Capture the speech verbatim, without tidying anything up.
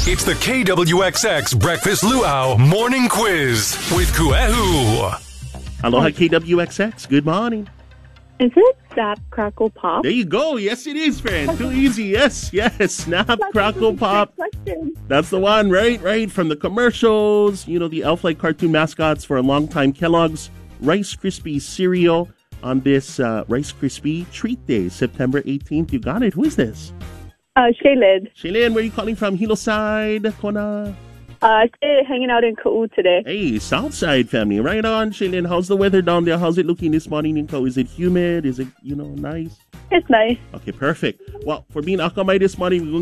It's the K W X X Breakfast Luau Morning Quiz with Kuehu. Aloha K W X X. Good morning. Is it Snap, Crackle, Pop? There you go. Yes, it is, friend. Too easy. Yes, yes. Snap, Crackle, Pop. That's the one, right? Right. From the commercials, you know, the elf-like cartoon mascots for a long time. Kellogg's Rice Krispies cereal on this uh, Rice Krispie Treat Day, September eighteenth. You got it. Who is this? Uh, Shaylin. Shaylin, where are you calling from? Hillside, Kona? Uh, still hanging out in Ka'u today. Hey, Southside family. Right on, Shaylin. How's the weather down there? How's it looking this morning in Ka'u? Is it humid? Is it, you know, nice? It's nice. Okay, perfect. Well, for being Akamai this morning, we're going